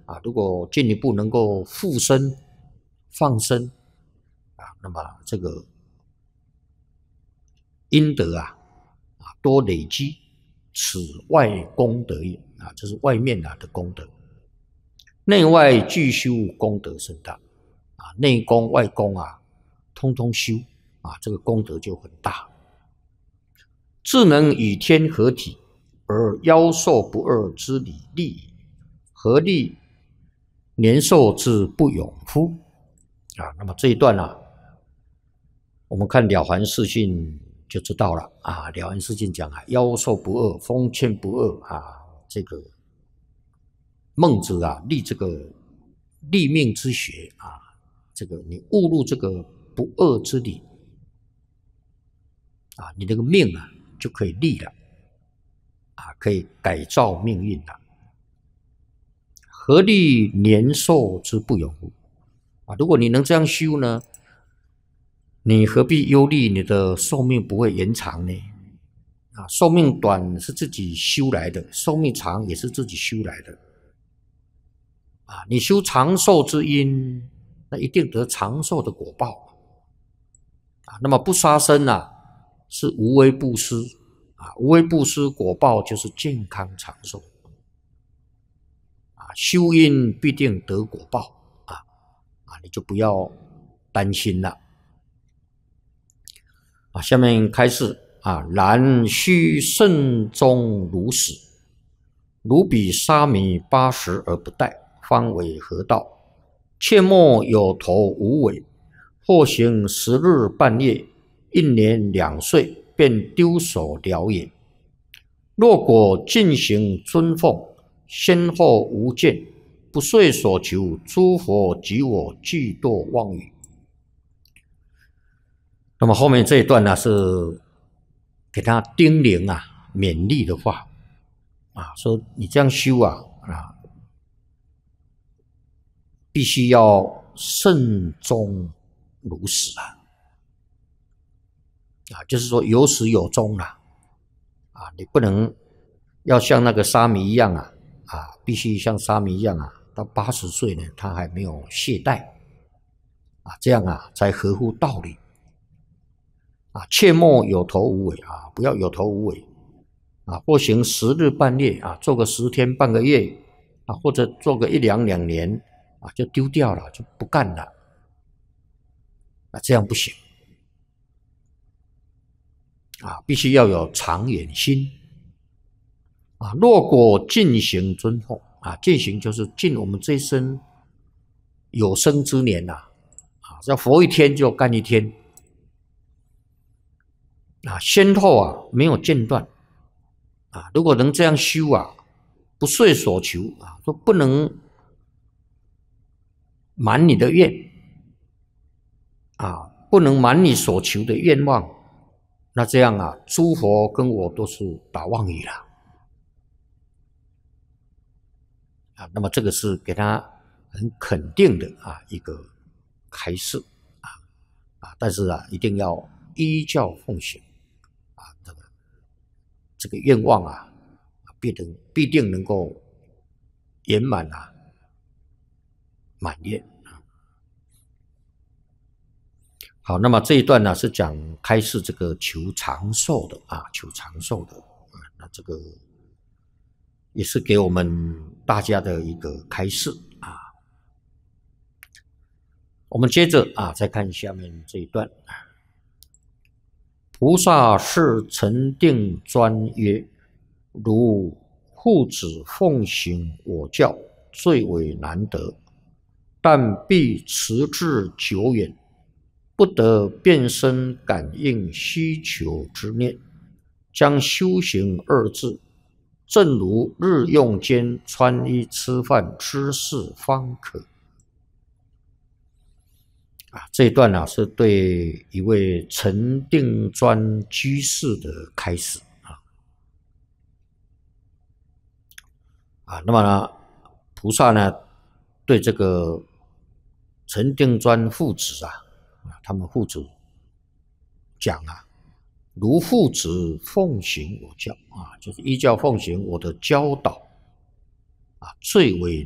如果进一步能够附身、放生那么这个阴德多累积，此外功德也这是外面的功德。内外俱修，功德甚大内功外功通通修这个功德就很大。自能与天合体，而夭寿不二之理立，何利年寿之不永乎？那么这一段我们看《了凡四训》就知道了《了凡四训》讲夭寿不二，封建不二这个孟子立这个立命之学这个你悟入这个不二之理你那个命就可以立了可以改造命运了。何利年寿之不永乎？如果你能这样修呢，你何必忧虑你的寿命不会延长呢？寿命短是自己修来的，寿命长也是自己修来的你修长寿之因，那一定得长寿的果报那么不杀生是无为布施无为布施果报就是健康长寿修因必定得果报你就不要担心了下面开始然须慎终如始，如比沙弥80而不殆，方为合道。切莫有头无尾，或行10日半夜，1年2岁，便丢手了也。若果进行尊奉，先后无见，不遂所求，诸佛及我俱堕妄语。那么后面这一段是给他叮咛勉励的话说你这样修必须要慎终如始就是说有始有终你不能要像那个沙弥一样必须像沙弥一样到80岁呢，他还没有懈怠这样才合乎道理切莫有头无尾不要有头无尾或行10日半夜做个10天半个月或者做个1两2年就丢掉了，就不干了这样不行必须要有长远心若果尽行尊奉尽行就是尽我们这一生有生之年要活一天就干一天先后没有间断如果能这样修不遂所求说不能满你的愿不能满你所求的愿望，那这样诸佛跟我都是打妄语了那么这个是给他很肯定的一个开示但是一定要依教奉行这个愿望必定能够圆满满愿好，那么这一段是讲开示这个求长寿的求长寿的那这个也是给我们大家的一个开示我们接着再看下面这一段。菩萨是禅定专曰：如父子奉行我教，最为难得，但必持志久远，不得变身感应需求之念，将修行二字，正如日用间穿衣吃饭之事方可。这一段是对一位禅定专居士的开始那么呢，菩萨呢对这个禅定专父子他们父子讲如父子奉行我教就是依教奉行我的教导最为